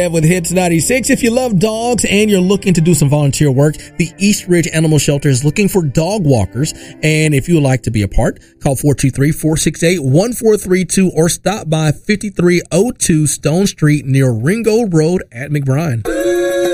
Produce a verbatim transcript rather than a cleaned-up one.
With Hits ninety-six, if you love dogs and you're looking to do some volunteer work, the East Ridge Animal Shelter is looking for dog walkers. And if you would like to be a part, call four two three, four six eight, one four three two or stop by fifty-three oh two Stone Street near Ringo Road at McBride.